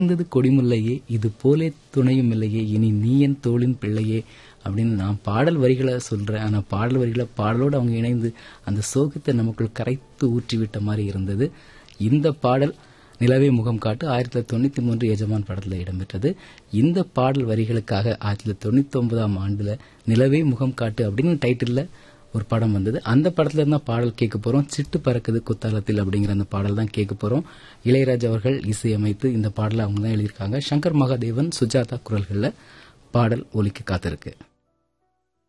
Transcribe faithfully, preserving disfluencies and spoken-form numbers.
இருந்தது கொடிமுல்லையே இது போலே துணையும் இல்லையே இனி நீ என் தோளின் பிள்ளையே அப்படின்னு நான் பாடல் வரிகளை சொல்றேன். ஆனா பாடல் வரிகளை பாடலோடு அவங்க இணைந்து அந்த சோகத்தை நமக்குள் கரைத்து ஊற்றிவிட்ட மாதிரி இருந்தது. இந்த பாடல் நிலவே முகம் காட்டு ஆயிரத்தி தொள்ளாயிரத்தி தொண்ணூத்தி மூன்று எஜமான் படத்தில் இடம்பெற்றது. இந்த பாடல் வரிகளுக்காக ஆயிரத்தி தொள்ளாயிரத்தி தொண்ணூத்தி ஒன்பதாம் ஆண்டுல நிலவே முகம் காட்டு அப்படின்னு டைட்டில் ஒரு படம் வந்தது. அந்த படத்துல இருந்தா பாடல் கேட்க போறோம். சிட்டு பறக்குது குத்தாலத்தில் அப்படிங்கிற அந்த பாடல் தான் கேட்க போறோம். இளையராஜா அவர்கள் இசையமைத்து இந்த பாடலை அவங்க தான் எழுதியிருக்காங்க. சங்கர் மகாதேவன், சுஜாதா குரல்கள்ல பாடல் ஒலிக்க காத்திருக்கு.